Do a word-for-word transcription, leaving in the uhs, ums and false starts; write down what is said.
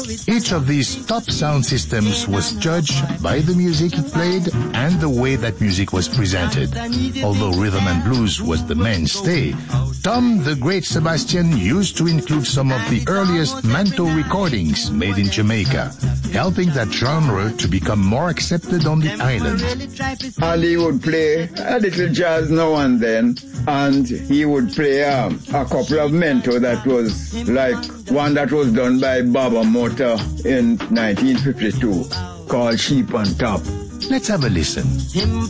Each of these top sound systems was judged by the music it played and the way that music was presented. Although rhythm and blues was the mainstay, Tom the Great Sebastian used to include some of the earliest Manto recordings made in Jamaica, helping that genre to become more accepted on the island. And he would play a little jazz now and then, and he would play um, a couple of Manto that was like one that was done by Baba Mota in nineteen fifty-two called Sheep on Top. Let's have a listen.